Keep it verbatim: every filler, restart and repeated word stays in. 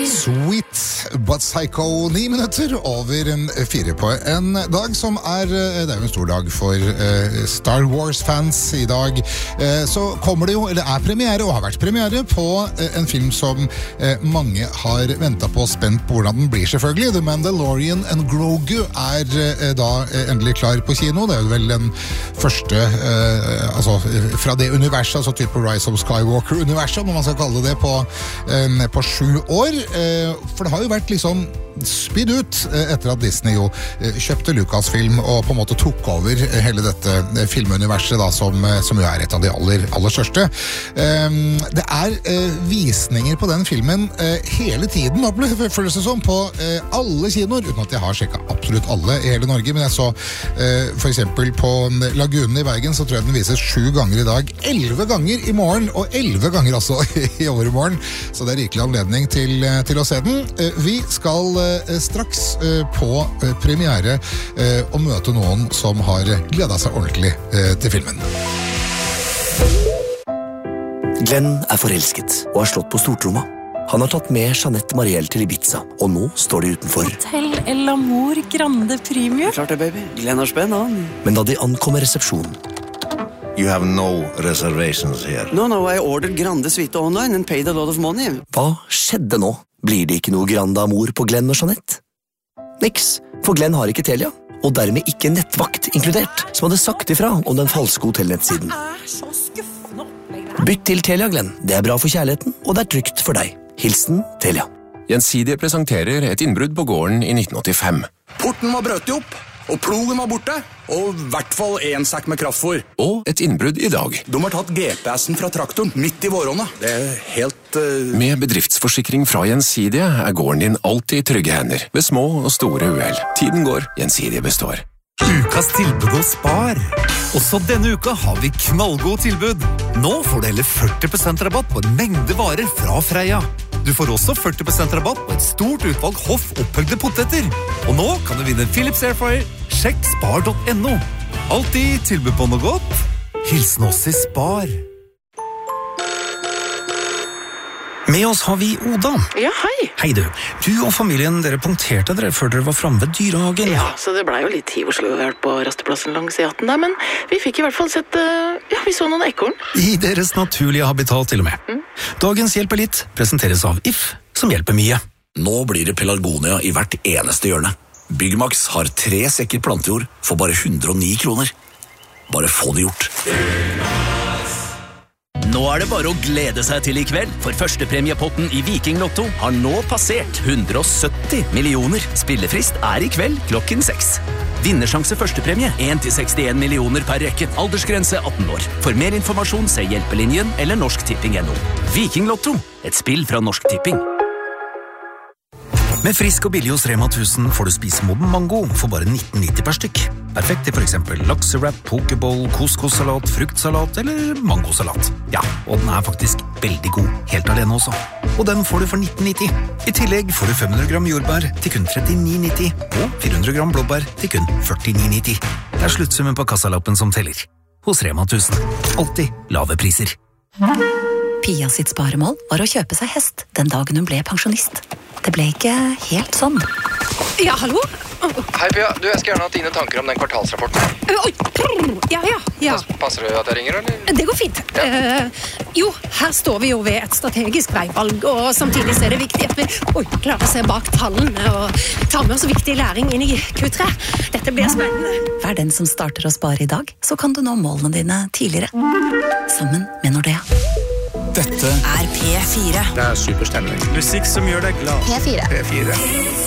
Sweet but Psycho, ni minutter over en fire på en dag som er, det er jo en stor dag for uh, Star Wars-fans i dag. Uh, så kommer det jo, eller er premiere og har vært premiere på uh, en film som uh, mange har ventet på, spent på hvordan den blir selvfølgelig. The Mandalorian and Grogu er uh, da uh, endelig klar på kino. Det er jo vel den første, uh, altså fra det universet, altså type Rise of Skywalker-universet, om man skal kalle det på, um, på sju år. Uh, for det har jo vært liksom spydd ut etter at Disney jo kjøpte Lucasfilm og på en måte tok over hele dette filmuniverset da, som, som jo er et av de aller, aller største. Det er visninger på den filmen hele tiden, føles det som, på alle kinoer, uten at jeg har sjekket absolutt alle i hele Norge, men jeg så for eksempel på Lagunen i Bergen, så tror jeg den vises sju ganger i dag, elleve ganger i morgen, og elleve ganger også i overmorgen, så det er rikelig anledning til, til å se den. Vi skal straks på premiere og møte noen som har gledet seg ordentlig til filmen. Glenn er forelsket og har slått på stortromma. Han har tatt med Jeanette Marielle til Ibiza, og nå står de utenfor. Hotel El Amor Grande Premium. Klart det, baby. Glenn har spenn, han. Men da de ankommer resepsjonen, You have no reservations here. No, no, I ordered Grande Suite online and paid a lot of money. hva skjedde nå? Blir det ikke noe Grande Amor på Glenn og Jeanette? Niks, for Glenn har ikke Telia, og dermed ikke nettvakt inkludert, som hadde sagt ifra om den falske hotellnettsiden. Bytt til Telia, Glenn. Det er bra for kjærligheten, og det er trygt for deg. Hilsen Telia. Gjensidige presenterer et innbrudd på gården i nitten åttifem. Porten var brøt opp, og plogen var borte, og i hvert fall en sekk med kraftfôr. Og et innbrudd i dag. De har tatt G P S-en fra traktoren midt i våronna. Det er helt... Uh... Med bedriftsforsikring fra Gjensidige er gården din alltid i trygge hender, ved små og store uhell. Tiden går, Gjensidige består. Ukas tilbud og spar. Også denne uka har vi knallgode tilbud. Nå får du hele førti prosent rabatt på en mengde varer fra Freia. Du får også førti prosent rabatt på et stort utvalg hoff opphøgde poteter. Og nå kan du vinne Philips Airfryer. Sjekk spar punktum no. Alltid tilbud på noe godt. Hilsen oss i Spar. Med oss har vi Oda. Ja, hei. Hei du. Du og familien, dere punkterte dere før dere var fremme ved dyrehagen. Ja, så det ble jo litt tid hvor skulle vi vært på rasteplassen langs E atten der, men vi fikk i hvert fall sett, uh, ja, vi så noen ekorn. I deres naturlige habitat til og med. Mm. Dagens Hjelper litt presenteres av If, som hjelper mye. Nå blir det pelargonia i hvert eneste hjørne. Byggmax har tre sekker plantejord for bare hundre og ni kroner. Bare få det gjort. Nå er det bare å glede seg til i kveld, for førstepremiepotten i Viking Lotto har nå passert hundre og sytti millioner. Spillefrist er i kveld klokken seks. Vinnersjanse førstepremie en til sekstien millioner per rekke. Aldersgrense atten år. For mer informasjon se Hjelpelinjen eller Norsk Tipping punktum no. Viking Lotto, et spill fra Norsk Tipping. Med frisk og billig hos Rema tusen får du spise moden mango for bare nitten nitti per stykk. Perfekt til for eksempel laksewrap, pokeball, couscous-salat, fruktsalat eller mangosalat. Ja, og den er faktisk veldig god, helt alene også. Og den får du for nitten nitti. I tillegg får du fem hundre gram jordbær til kun trettini nitti, og fire hundre gram blåbær til kun førtini nitti. Det er sluttsummen på kassalappen som teller. Hos Rema tusen. Alltid lave priser. Pia sitt sparemål var å kjøpe seg hest den dagen hun ble pensjonist. Det ble ikke helt sånn. Ja, hallo? Hei, Pia. Du, jeg skal gjerne ha dine tanker om den kvartalsrapporten. Oi, ja, ja, ja. Passer det at jeg ringer, eller? Det går fint. Ja. Uh, jo, her står vi jo ved et strategisk veivalg, og samtidig så er det viktig at vi oi, klarer å se bak tallene og ta med oss viktig læring inn i Q tre. Dette blir spennende. Vær den som starter å spare i dag, så kan du nå målene dine tidligere. Sammen med Nordea. Dette er P fire. Det er superstemning. Musikk som gjør deg glad. P fire. P fire.